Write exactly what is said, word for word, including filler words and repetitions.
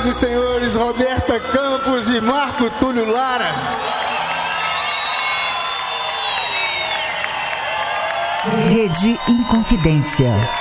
Senhoras e senhores, Roberta Campos e Marco Túlio Lara. Rede Inconfidência.